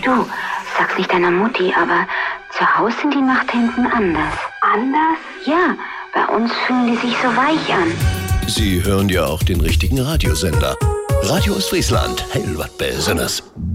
Du, sag's nicht deiner Mutti, aber zu Hause sind die Nachthinten anders. Anders? Ja, bei uns fühlen die sich so weich an. Sie hören ja auch den richtigen Radiosender. Radio Ostfriesland, hell wat Besonderes.